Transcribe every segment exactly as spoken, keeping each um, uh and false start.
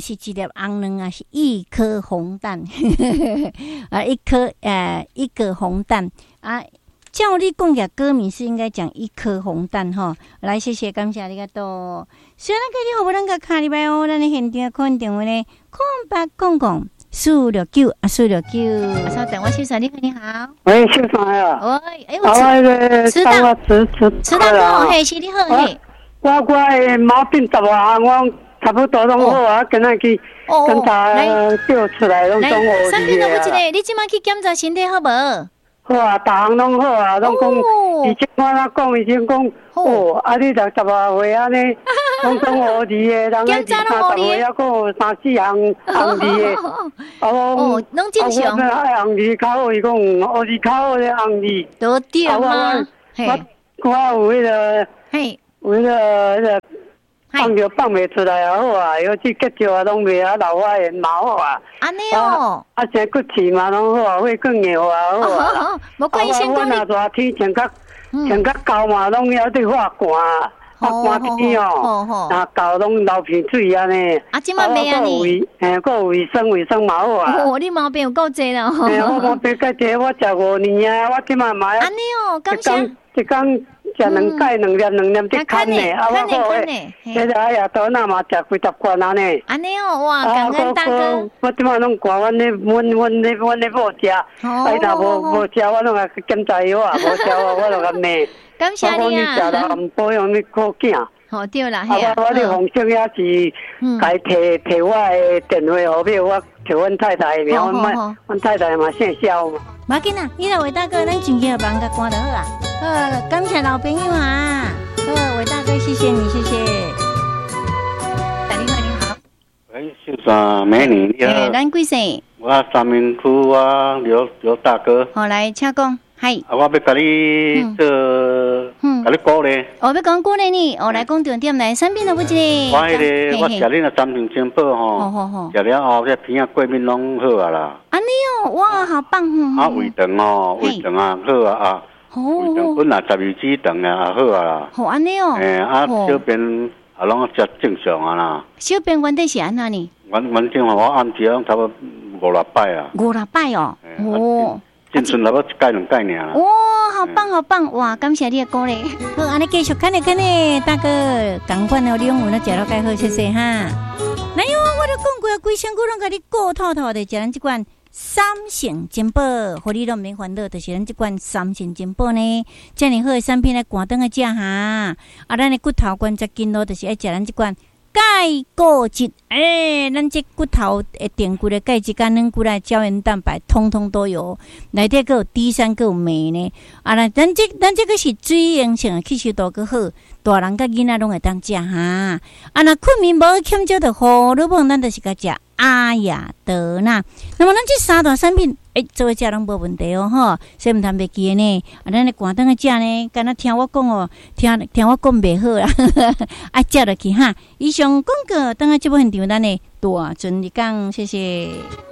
是一粒红蛋啊，是一颗红蛋啊，一颗呃一个红蛋啊。照你讲嘅歌名是应该讲一颗红蛋吼。来，谢谢，感谢你个多。虽然佢哋好不能够卡礼拜哦，咱哋现场看电话呢，空白公公四六九啊，四六九。稍等，我先生你好，你好。 喂，先生呀。 喂，哎，我吃吃蛋， 吃吃吃蛋好，嘿，是你好嘿。 我我的毛病十啊，我差不多拢好啊，今仔去检查调出来拢总有三片都不一个，你即马去检查身体好无？ 好啊，逐项拢好啊，拢讲以前我哪讲以前讲哦，啊你六十外岁安尼，拢总有字的，人个二三十岁还有三四项红字的， 哦，拢正常。 我爱红字较好，伊讲红字较好的红字。 都对嘛？ 我我有迄个， 嘿， 有迄个迄个。放就放袂出来啊，好啊，尤其结石啊，拢袂啊，老花眼嘛好啊。 安尼哦。 啊，生骨刺嘛拢好啊，血更nhiều啊，好啊。 无怪医生讲你。 我若热天穿甲穿甲厚嘛，拢要得发寒，发寒天哦。啊，厚拢流鼻水安尼。 啊，即摆袂安尼。 嘿，还有卫生卫生嘛好啊。 哦，你毛病有够济咯。 嘿，我毛病介济，我食五年啊，我即摆嘛。 安尼哦，感谢。 一工。食两盖两粒两粒得看呢，啊我好诶，迄个哎呀，倒那嘛食几十罐安尼。 安尼哦，哇，感恩大哥。 我即马拢赶阮咧，阮阮咧，阮咧某食，哎若无无食，我拢来检查药啊，无食我我就甲骂。 感谢你啊。 我讲你食了唔保养你靠囝。 好对啦， 系啊。我我咧红色也是，该摕摕我诶电话号码，我摕阮太太诶名，阮买，阮太太嘛姓肖嘛。 无要紧啊，你来伟大哥，咱前期帮甲关就好啊。好，感谢老朋友啊！好，伟大哥，谢谢你，谢谢。打电话你好。 喂，秀山美女你好。 哎，咱几岁？ 我三明区啊，刘刘大哥。 好，来，请讲。嗨。 啊，我要甲你做，嗯，甲你鼓励。 我要讲鼓励你，我来讲重点来，三片都不一个。 我迄个，我食恁个三平清宝吼， 好好好。 食了后，这鼻啊过敏拢好啊啦。 安尼哦，哇，好棒！ 啊，胃肠哦，胃肠啊好啊啊。胃肠本来十二指肠啊也好啊啦。 好安尼哦。 诶，啊，小便啊拢食正常啊啦。 小便原底是安怎呢？ 原原正我按时拢差不多五六摆啊。 五六摆哦。哦。 进村差不多一盖两盖尔。 哇，好棒好棒！哇，感谢你的鼓励。好，安尼继续看咧看咧，大哥，赶快哦，你用我食了介好，谢谢哈。来哟，我都讲过啊，规身躯拢甲你顾透透的，食咱即款三成金宝，互你拢免烦恼，就是咱即款三成金宝呢，遮尔好的产品来赶灯来食哈。啊，咱的骨头关节筋络，就是爱食咱即款钙固质，诶、欸，咱这骨头诶垫骨的钙质、肝软骨来胶原蛋白，通通都有。内底还有 D 三，还有镁呢。啊，咱咱这咱这个是水溶性的，吸收度个好，大人甲囡仔拢会当食哈。啊，那困眠无欠少的胡萝卜，咱就是甲食阿雅德纳。那么咱这三大产品，诶、欸，做伙食拢无问题哦，吼，所以毋通袂记呢。啊，咱咧寒灯个食呢，敢若听我讲哦，听听我讲袂好啦，啊，食落去哈。以上广告，等下节目现场，咱的大尊你讲，谢谢。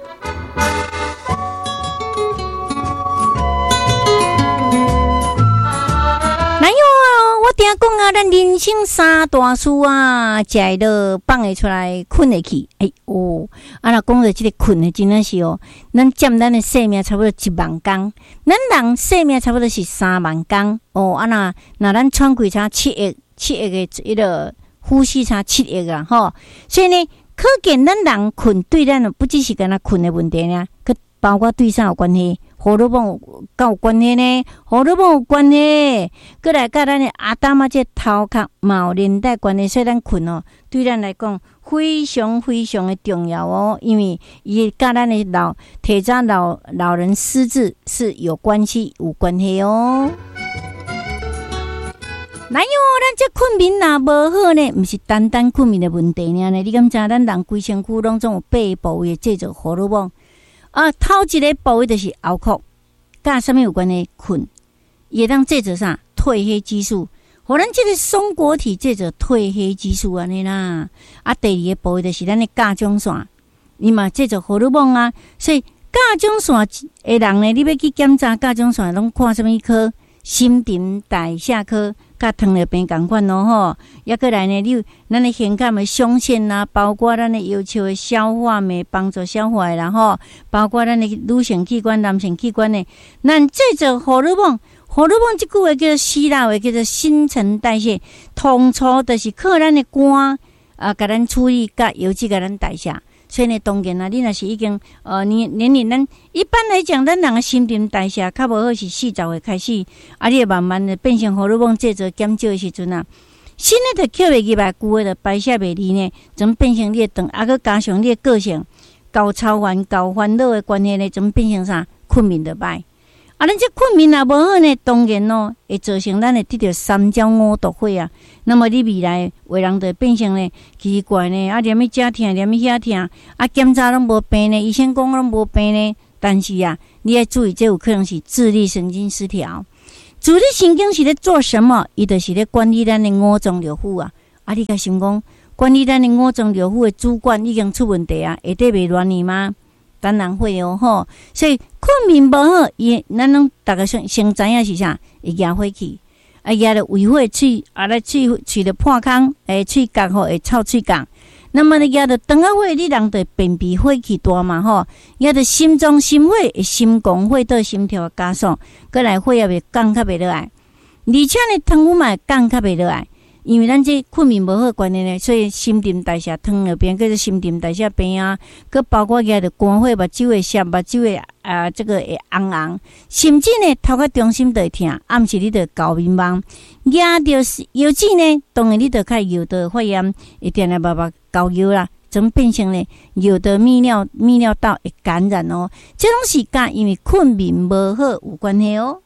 来哟，我听讲啊，咱人生三大事啊，食会落，放会出来，困会去。哎哦，啊，若讲到这个困的，真的是哦，咱占咱的生命差不多一万工，咱人生命差不多是三万工。哦，啊那那咱喘气差七亿，七亿的一个呼吸差七亿啊，吼。所以呢，可见咱人困对咱不只是干那困的问题呢，佮包括对啥有关系？胡萝卜有关系呢，胡萝卜有关系，过来甲咱的阿达嘛这头壳嘛有连带关系，所以咱困哦，对咱来讲非常非常的重要哦，因为伊甲咱的老体早老老人失智是有关系有关系哦。来哟，咱这困眠若无好呢，毋是单单困眠的问题呢。你敢知咱人规身躯拢总有八个部位制作胡萝卜？啊，头一个部位就是喉壳，甲什么有关系？困，也当制作啥褪黑激素，互咱这个松果体制作褪黑激素安尼啦。啊，第二个部位就是咱的甲状腺，伊嘛制作胡萝卜啊。所以甲状腺的人呢，你要去检查甲状腺，拢看什么科？ 新陈代谢科甲糖尿病同款咯吼，抑过来呢，你咱的胸腔的上腺啊，包括咱的要求的消化酶帮助消化的啦吼，包括咱的女性器官、男性器官呢，咱制造荷尔蒙，荷尔蒙即句话叫做希腊话叫做新陈代谢，通初就是靠咱的肝啊，甲咱处理，甲油脂甲咱代谢。所以呢，当然啦，你若是已经呃年年龄，咱一般来讲，咱人的新陈代谢较无好是四十岁开始，啊，你会慢慢的变成荷尔蒙制造减少的时阵啊，新的就吸袂入来，旧的就排泄袂离呢，怎变成你的长，啊，佮加上你的个性高操烦、高烦恼的关系呢，怎变成啥？困眠就歹。啊，咱这困眠也无好呢，当然咯，会造成咱会得到三焦五毒火啊。那么你未来有人就变成呢奇怪呢，啊，连伊遮疼，连伊遐疼，啊，检查拢无病呢，医生讲拢无病呢。但是啊，你要注意，这有可能是自律神经失调。自律神经是咧做什么？伊就是咧管理咱的五脏六腑啊。啊，你甲想讲，管理咱的五脏六腑的主管已经出问题啊，会得袂乱去吗？当然会哦，吼！所以困眠无好，伊咱拢大家先先知影是啥？会压火气，啊压了胃火喙，啊来喙喙着破空，诶喙角吼会臭喙角。那么呢压着肠仔火，你人着便秘火气大嘛吼，压着心脏心火会心狂火到心跳加速，过来火也袂降较袂落来，而且呢糖分嘛会降较袂落来。因为咱这困眠无好关系呢，所以新陈代谢糖尿病叫做新陈代谢病啊，佮包括也着肝火、目睭会涩、目睭会啊这个会红红，甚至呢头壳中心就会疼，暗时你着高面茫，压着腰子呢，当然你着较腰道发炎，会定定目目高腰啦，怎变成呢腰道泌尿泌尿道会感染哦，这种是甲因为困眠无好有关系哦。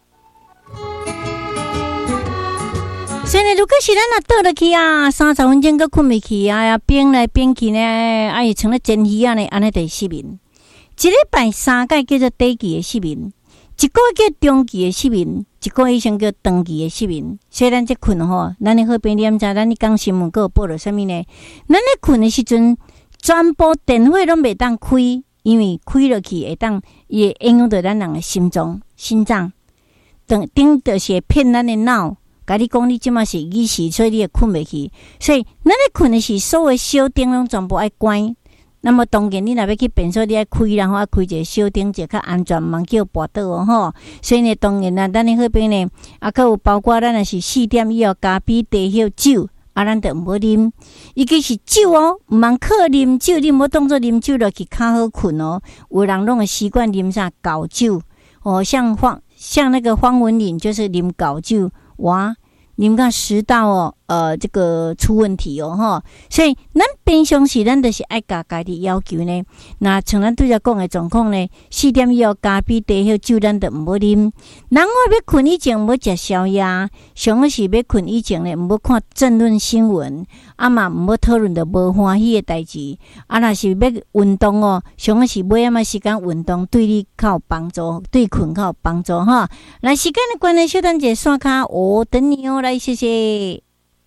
所以呢，如果是咱若倒落去啊，三十分钟佮困袂去啊，变来变去呢，啊，伊成了煎鱼啊呢，安尼就失眠。一礼拜三届叫做短期的失眠，一个月叫中期的失眠，一个月以上叫长期的失眠。所以咱这困吼，咱的好朋友知，咱咧讲新闻佮有报道啥物呢？咱咧困的时阵，全部电火拢袂当开，因为开落去会当伊会影响到咱人的心脏、心脏，等顶就是会骗咱的脑。甲你讲，你即马是意识，所以你会困袂去。所以咱咧困的是所有小灯拢全部爱关。那么当然，你若要去便所，你爱开，然后爱开一个小灯，就较安全，茫叫跋倒哦吼。所以呢，当然啦，咱的好边呢，啊，佮有包括咱若是四点以后咖啡、茶、迄酒，啊，咱就毋好啉。伊个是酒哦，毋通靠啉酒，你毋好当作啉酒落去较好困哦。有人拢会习惯啉啥高酒哦，像方像那个方文岭就是啉高酒。哇，你们看食道哦，呃，这个出问题哦，哈，所以咱平常时咱就是爱家家己要求呢。那像咱对着讲的状况呢，四点以后咖啡、茶、迄酒咱就唔好啉。人我要困以前唔好食宵夜，上个是要困以前呢，唔好看政论新闻，啊嘛唔好讨论着无欢喜的代志。啊，若是要运动哦，上个是买啊嘛时间运动，对你较有帮助，对困较有帮助哈。来时间的关系，小等者刷卡，我等你哦，来谢谢。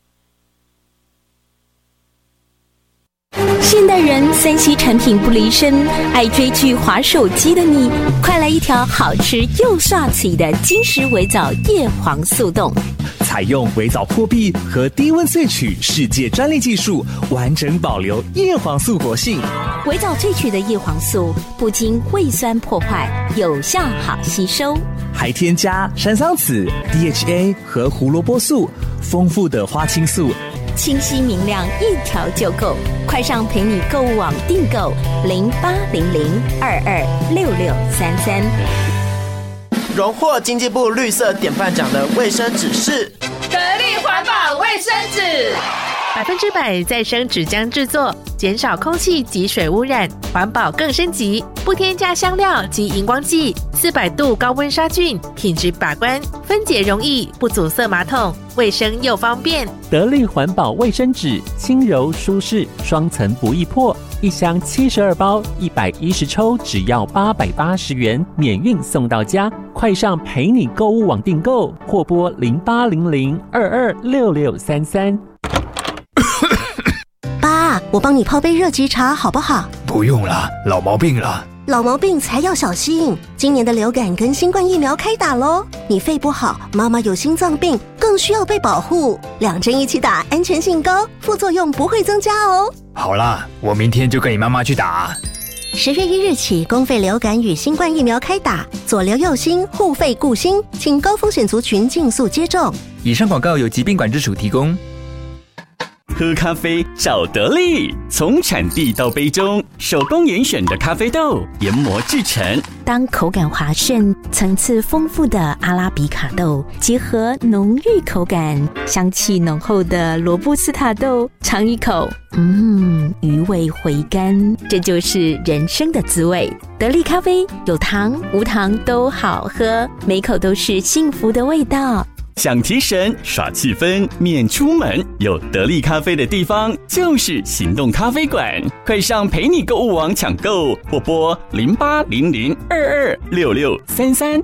现代人三 C 产品不离身，爱追剧滑手机的你，快来一条好吃又刷嘴的金石微藻叶黄素冻。 采用微藻破壁和低温萃取世界专利技术，完整保留叶黄素活性。 微藻萃取的叶黄素不经胃酸破坏，有效好吸收， 还添加山桑子、D H A 和胡萝卜素，丰富的花青素， 清晰明亮，一条就够。快上陪你购物网订购零八零零二二六六三三。 荣获经济部绿色典范奖的卫生纸是得力环保卫生纸， 百分之百再生纸浆制作，减少空气及水污染，环保更升级，不添加香料及荧光剂，四百度高温杀菌，品质把关，分解容易，不阻塞马桶，卫生又方便。 得力环保卫生纸，轻柔舒适，双层不易破，一箱七十二包，一百一十抽，只要八百八十元，免运送到家。快上陪你购物网订购，或拨零八零零二二六六三三。 爸，我帮你泡杯热菊茶好不好？ 不用了，老毛病了。 老毛病才要小心。今年的流感跟新冠疫苗开打咯，你肺不好，妈妈有心脏病，更需要被保护。两针一起打，安全性高，副作用不会增加哦。 好啦，我明天就跟你妈妈去打。 十月一日起，公费流感与新冠疫苗开打，左流右心，护肺顾心，请高风险族群尽速接种。 以上广告由疾病管制署提供。 喝咖啡找得力，从产地到杯中，手工严选的咖啡豆研磨制成。 当口感滑顺、层次丰富的阿拉比卡豆结合浓郁口感、香气浓厚的罗布斯塔豆，尝一口，嗯，余味回甘，这就是人生的滋味。得力咖啡有糖无糖都好喝，每口都是幸福的味道。 想提神耍气氛免出门，有得力咖啡的地方就是行动咖啡馆，快上陪你购物网抢购，或拨零八零零二二六六三三。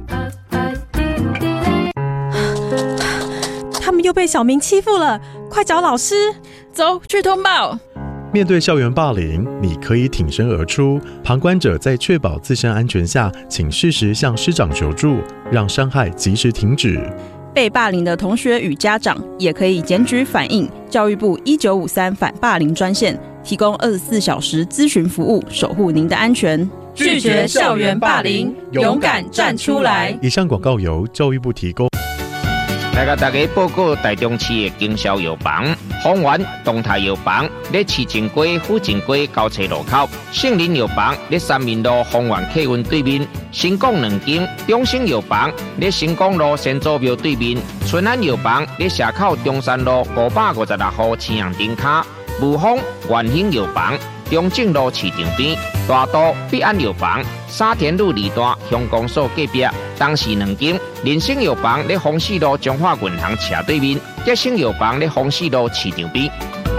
他们又被小明欺负了，快找老师， 走去通报。 面对校园霸凌，你可以挺身而出，旁观者在确保自身安全下，请适时向师长求助，让伤害及时停止。 被霸凌的同学与家长也可以检举反映教育部一九五三反霸凌专线，提供二十四小时咨询服务，守护您的安全。 拒绝校园霸凌，勇敢站出来。 以上广告由教育部提供。 来甲大家报告台中市的经销药房，丰源东泰药房在市正街、府正街交叉路口，杏林药房在三民路丰源客运对面，新港两间，中兴药房在新港路先祖庙对面，春安药房在社口中山路五百五十六号青阳顶卡，武丰元兴药房中正路市场边，大都必安药房沙田路二段乡公所隔壁，东市两间，人生药房在丰市路中华银行斜对面，吉生药房在丰市路市场边。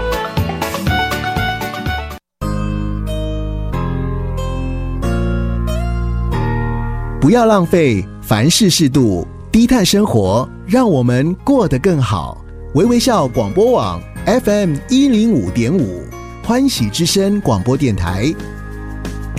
不要浪费，凡事适度，低碳生活，让我们过得更好。微微笑广播网 F M 一零五点五，欢喜之声广播电台